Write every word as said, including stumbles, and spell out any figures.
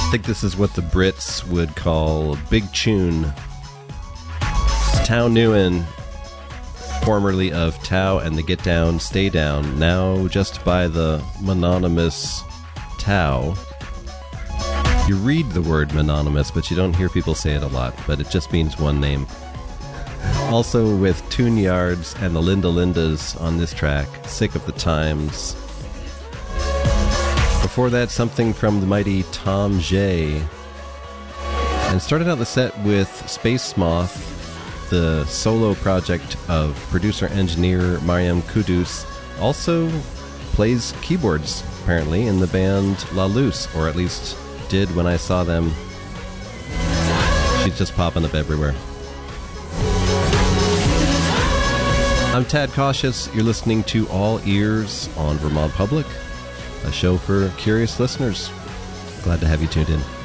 I think this is what the Brits would call Big Tune. Tao Nguyen, formerly of Tao and the Get Down, Stay Down, now just by the mononymous Tao. You read the word mononymous, but you don't hear people say it a lot, but it just means one name. Also with Tune Yards and the Linda Lindas on this track, Sick of the Times. Before that, something from the mighty Tom J. And started out the set with Space Moth, the solo project of producer-engineer Mariam Kudus. Also plays keyboards, apparently, in the band La Luce, or at least did when I saw them. She's just popping up everywhere. I'm Tad Cautious. You're listening to All Ears on Vermont Public, a show for curious listeners. Glad to have you tuned in.